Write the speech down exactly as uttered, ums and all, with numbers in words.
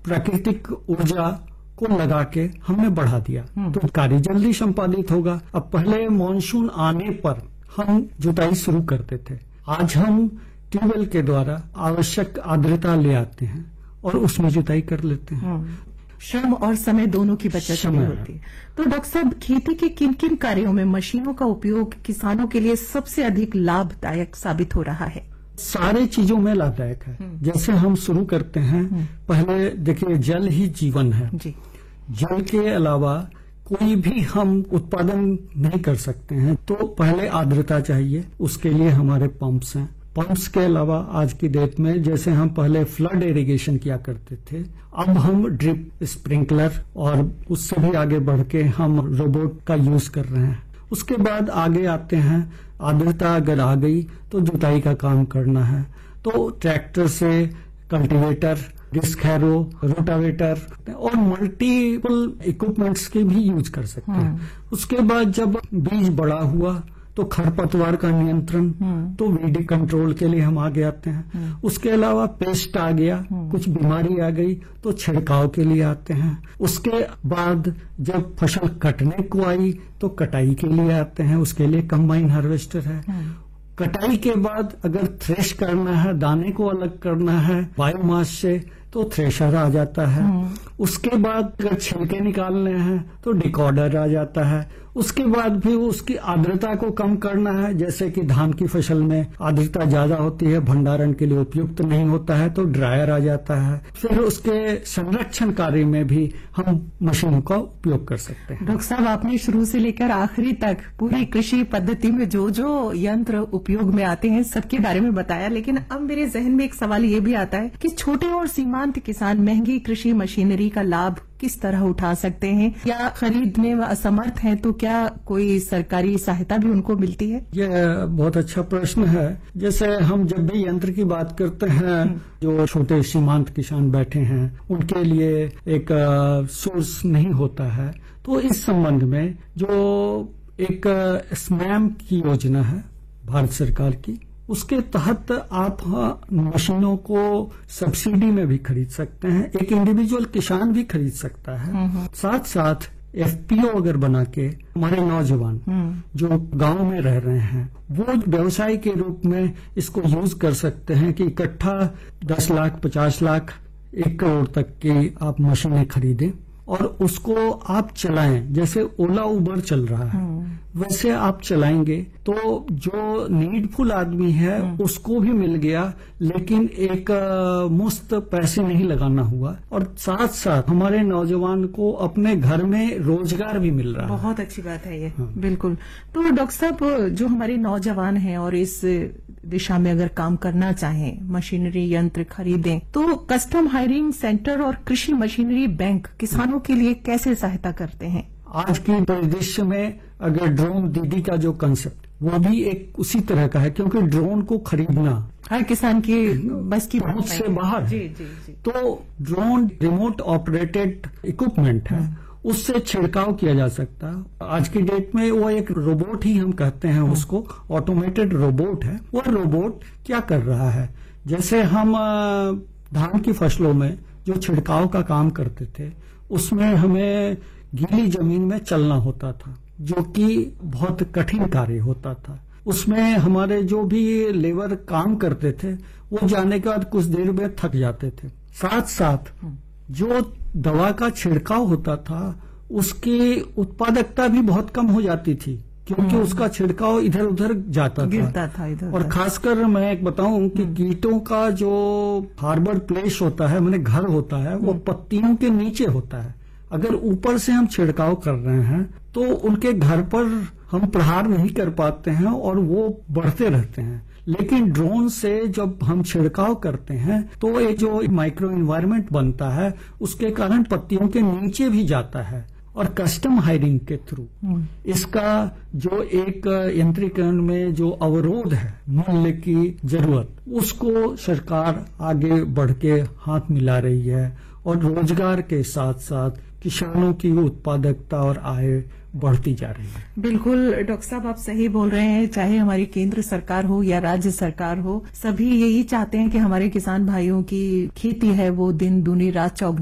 प्राकृतिक ऊर्जा को लगा के हमने बढ़ा दिया, तो कार्य जल्दी संपादित होगा। अब पहले मानसून आने पर हम जुताई शुरू करते थे, आज हम ट्यूबवेल के द्वारा आवश्यक आर्द्रता ले आते हैं और उसमें जुताई कर लेते हैं। श्रम और समय दोनों की बचत होती है। तो डॉक्टर साहब, खेती के किन किन कार्यों में मशीनों का उपयोग किसानों के लिए सबसे अधिक लाभदायक साबित हो रहा है? सारे चीजों में लाभदायक है। जैसे हम शुरू करते हैं, पहले देखिए जल ही जीवन है जी। जल के अलावा कोई भी हम उत्पादन नहीं कर सकते हैं, तो पहले आर्द्रता चाहिए, उसके लिए हमारे पंप्स हैं। पंप्स के अलावा आज की डेट में जैसे हम पहले फ्लड इरिगेशन किया करते थे, अब हम ड्रिप स्प्रिंकलर और उससे भी आगे बढ़ के हम रोबोट का यूज कर रहे हैं। उसके बाद आगे आते हैं, आर्द्रता अगर आ गई तो जुताई का काम करना है, तो ट्रैक्टर से कल्टीवेटर, डिस्क हैरो, रोटावेटर और मल्टीपल इक्विपमेंट्स के भी यूज कर सकते हैं। उसके बाद जब बीज बड़ा हुआ तो खरपतवार का नियंत्रण, तो वीडी कंट्रोल के लिए हम आगे आते हैं। उसके अलावा पेस्ट आ गया, कुछ बीमारी आ गई तो छिड़काव के लिए आते हैं। उसके बाद जब फसल कटने को आई तो कटाई के लिए आते हैं, उसके लिए कंबाइन हार्वेस्टर है। कटाई के बाद अगर थ्रेश करना है, दाने को अलग करना है बायोमास से, तो थ्रेशर आ जाता है। उसके बाद अगर छिलके निकालने हैं तो डिकॉर्डर आ जाता है। उसके बाद भी उसकी आर्द्रता को कम करना है, जैसे कि धान की फसल में आर्द्रता ज्यादा होती है, भंडारण के लिए उपयुक्त नहीं होता है, तो ड्रायर आ जाता है। फिर उसके संरक्षण कार्य में भी हम मशीनों का उपयोग कर सकते हैं। डॉक्टर साहब, आपने शुरू से लेकर आखिरी तक पूरी कृषि पद्धति में जो जो यंत्र उपयोग में आते हैं सबके बारे में बताया, लेकिन अब मेरे जहन में एक सवाल ये भी आता है कि छोटे और सीमांत किसान महंगी कृषि मशीनरी का लाभ किस तरह उठा सकते हैं, या खरीदने में असमर्थ हैं तो क्या कोई सरकारी सहायता भी उनको मिलती है? यह बहुत अच्छा प्रश्न है। जैसे हम जब भी यंत्र की बात करते हैं, जो छोटे सीमांत किसान बैठे हैं उनके लिए एक सोर्स नहीं होता है, तो इस संबंध में जो एक स्मैम की योजना है भारत सरकार की, उसके तहत आप मशीनों को सब्सिडी में भी खरीद सकते हैं। एक इंडिविजुअल किसान भी खरीद सकता है। साथ साथ एफपीओ अगर बना के हमारे नौजवान जो गांव में रह रहे हैं वो व्यवसाय के रूप में इसको यूज कर सकते हैं कि इकट्ठा दस लाख, पचास लाख, एक करोड़ तक की आप मशीनें खरीदें और उसको आप चलाएं। जैसे ओला उबर चल रहा है वैसे आप चलाएंगे तो जो नीडफुल आदमी है उसको भी मिल गया, लेकिन एक मुफ्त पैसे नहीं लगाना हुआ, और साथ साथ हमारे नौजवान को अपने घर में रोजगार भी मिल रहा है। बहुत अच्छी बात है ये। हाँ। बिल्कुल। तो डॉक्टर साहब, जो हमारे नौजवान हैं और इस दिशा में अगर काम करना चाहें, मशीनरी यंत्र खरीदें, तो कस्टम हायरिंग सेंटर और कृषि मशीनरी बैंक किसानों के लिए कैसे सहायता करते हैं? आज के परिदृश्य में अगर ड्रोन दीदी का जो कंसेप्ट, वो भी एक उसी तरह का है, क्योंकि ड्रोन को खरीदना हर किसान की बस की पहुंच से बाहर जी, है। जी, जी। तो ड्रोन रिमोट ऑपरेटेड इक्विपमेंट है, उससे छिड़काव किया जा सकता है। आज की डेट में वो एक रोबोट ही हम कहते हैं उसको, ऑटोमेटेड रोबोट है। वो रोबोट क्या कर रहा है, जैसे हम धान की फसलों में जो छिड़काव का काम करते थे उसमें हमें गीली जमीन में चलना होता था, जो कि बहुत कठिन कार्य होता था। उसमें हमारे जो भी लेबर काम करते थे वो जाने के बाद कुछ देर में थक जाते थे। साथ साथ जो दवा का छिड़काव होता था उसकी उत्पादकता भी बहुत कम हो जाती थी, क्योंकि उसका छिड़काव इधर उधर जाता गिरता था, था इधर और खासकर मैं एक बताऊं कि कीटों का जो हार्बर प्लेस होता है, मैंने घर होता है, वो पत्तियों के नीचे होता है। अगर ऊपर से हम छिड़काव कर रहे हैं तो उनके घर पर हम प्रहार नहीं कर पाते हैं और वो बढ़ते रहते हैं। लेकिन ड्रोन से जब हम छिड़काव करते हैं तो ये जो माइक्रो एनवायरनमेंट बनता है उसके कारण पत्तियों के नीचे भी जाता है। और कस्टम हायरिंग के थ्रू इसका जो एक यंत्रीकरण में जो अवरोध है, मूल्य की जरूरत, उसको सरकार आगे बढ़ के हाथ मिला रही है और रोजगार के साथ साथ किसानों की उत्पादकता और आय बढ़ती जा रही है। बिल्कुल डॉक्टर साहब, आप सही बोल रहे हैं। चाहे हमारी केंद्र सरकार हो या राज्य सरकार हो, सभी यही चाहते हैं कि हमारे किसान भाइयों की खेती है वो दिन दूनी रात चौगुनी